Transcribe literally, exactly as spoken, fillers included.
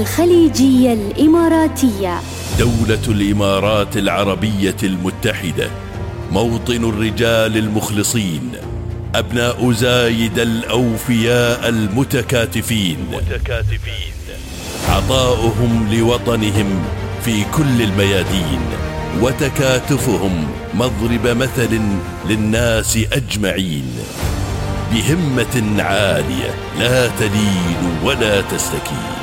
الخليجية الإماراتية. دولة الإمارات العربية المتحدة، موطن الرجال المخلصين، أبناء زايد الأوفياء المتكاتفين، متكاتفين. عطاؤهم لوطنهم في كل الميادين، وتكاتفهم مضرب مثل للناس أجمعين، بهمة عالية لا تلين ولا تستكين.